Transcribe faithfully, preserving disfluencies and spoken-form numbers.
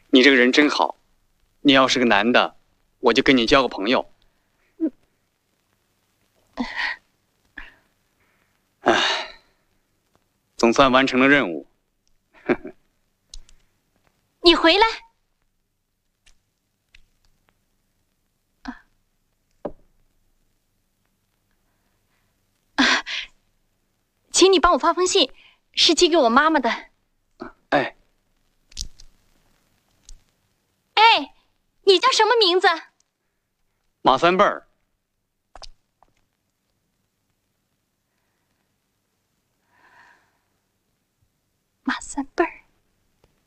你这个人真好，你要是个男的，我就跟你交个朋友。唉，总算完成了任务。 你回来。啊，请你帮我发封信，是寄给我妈妈的。 哎。 哎，你叫什么名字？ 马三辈儿。 马三辈儿。